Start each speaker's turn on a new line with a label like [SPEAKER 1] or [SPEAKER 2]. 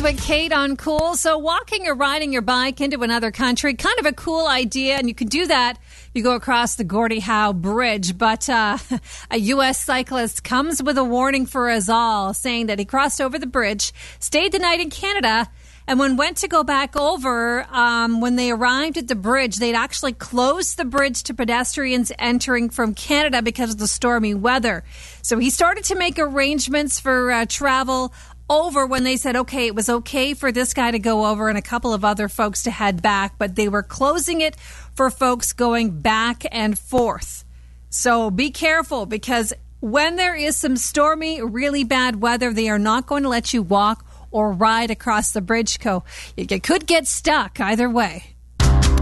[SPEAKER 1] with Kate on Cool. So walking or riding your bike into another country, kind of a cool idea, and you can do that. You go across the Gordie Howe Bridge, but a U.S. cyclist comes with a warning for us all, saying that he crossed over the bridge, stayed the night in Canada, and when went to go back over, when they arrived at the bridge, they'd actually closed the bridge to pedestrians entering from Canada because of the stormy weather. So he started to make arrangements for travel over when they said, okay, it was okay for this guy to go over and a couple of other folks to head back, but they were closing it for folks going back and forth. So be careful, because when there is some stormy, really bad weather, they are not going to let you walk or ride across the bridge. You could get stuck either way.